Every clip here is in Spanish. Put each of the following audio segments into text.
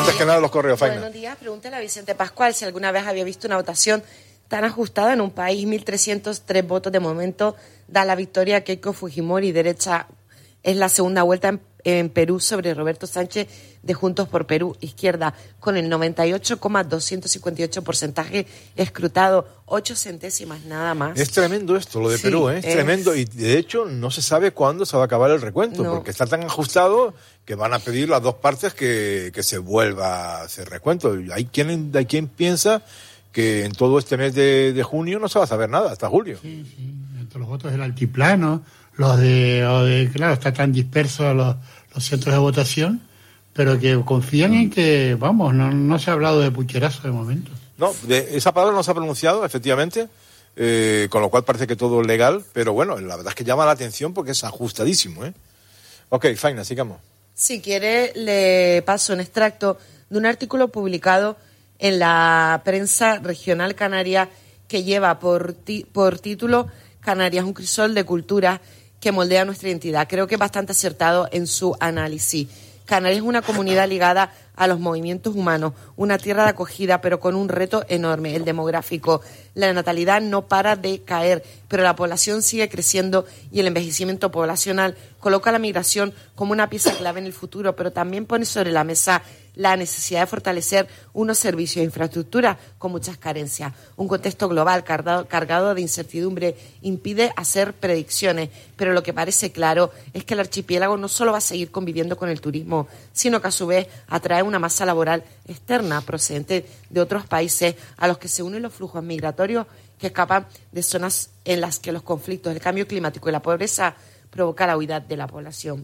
Antes que nada los correos, Faina. Buenos días, pregúntale a Vicente Pascual si alguna vez había visto una votación tan ajustada en un país. 1.303 votos de momento da la victoria a Keiko Fujimori, derecha. Es la segunda vuelta en Perú sobre Roberto Sánchez de Juntos por Perú, izquierda, con el 98,258% escrutado, 8 centésimas nada más. Es tremendo esto, lo de Perú, es tremendo, y de hecho no se sabe cuándo se va a acabar el recuento, porque está tan ajustado que van a pedir las dos partes que se vuelva a hacer recuento. Hay quien piensa que en todo este mes de junio no se va a saber nada, hasta julio. Sí, entre los votos del altiplano, claro, está tan disperso los centros de votación, pero que confían en que, vamos, no se ha hablado de pucherazo de momento. No, esa palabra no se ha pronunciado, efectivamente, con lo cual parece que todo es legal, pero bueno, la verdad es que llama la atención porque es ajustadísimo, ¿eh? Ok, Faina, sigamos. Si quiere, le paso un extracto de un artículo publicado en la prensa regional canaria que lleva por título Canarias, un crisol de cultura que moldea nuestra identidad. Creo que es bastante acertado en su análisis. Canarias es una comunidad ligada a los movimientos humanos, una tierra de acogida, pero con un reto enorme, el demográfico. La natalidad no para de caer, pero la población sigue creciendo y el envejecimiento poblacional coloca la migración como una pieza clave en el futuro, pero también pone sobre la mesa la necesidad de fortalecer unos servicios e infraestructuras con muchas carencias. Un contexto global cargado de incertidumbre impide hacer predicciones, pero lo que parece claro es que el archipiélago no solo va a seguir conviviendo con el turismo, sino que a su vez atrae una masa laboral externa procedente de otros países a los que se unen los flujos migratorios que escapan de zonas en las que los conflictos, el cambio climático y la pobreza provocan la huida de la población.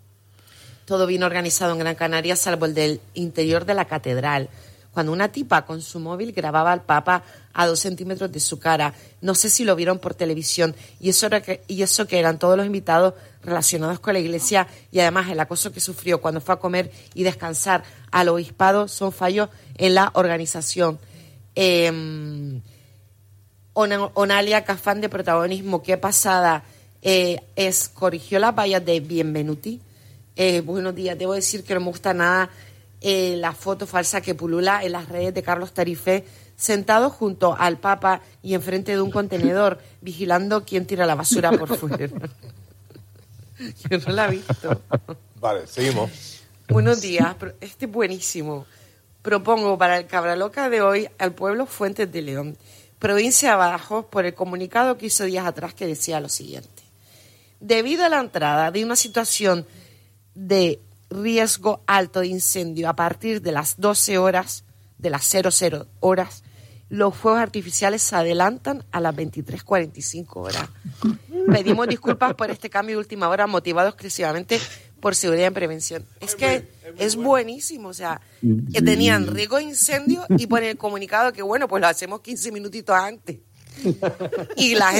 Todo bien organizado en Gran Canaria, salvo el del interior de la catedral, cuando una tipa con su móvil grababa al Papa a 2 centímetros de su cara. No sé si lo vieron por televisión, y eso que eran todos los invitados relacionados con la Iglesia, y además el acoso que sufrió cuando fue a comer y descansar al obispado son fallos en la organización. Onalia, que afán de protagonismo, qué pasada, corrigió las vallas de Bienvenuti. Buenos días, debo decir que no me gusta nada la foto falsa que pulula en las redes de Carlos Tarifé sentado junto al Papa y enfrente de un contenedor vigilando quién tira la basura por fuera. Yo no la he visto. Vale, seguimos. Buenos días, este es buenísimo. Propongo para el Cabraloca de hoy al pueblo Fuentes de León, provincia de Badajoz, por el comunicado que hizo días atrás que decía lo siguiente. Debido a la entrada de una situación de riesgo alto de incendio a partir de las 12 horas, de las 00 horas, los fuegos artificiales se adelantan a las 23:45 horas. Pedimos disculpas por este cambio de última hora motivado exclusivamente por seguridad y prevención. Es que es buenísimo, o sea, que tenían riesgo de incendio y ponen el comunicado que, bueno, pues lo hacemos 15 minutitos antes. Y la